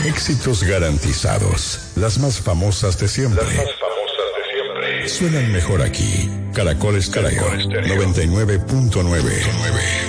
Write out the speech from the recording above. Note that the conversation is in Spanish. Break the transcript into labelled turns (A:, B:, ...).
A: Éxitos garantizados. Las más famosas de siempre. Suenan mejor aquí. Caracol Estéreo 99.9.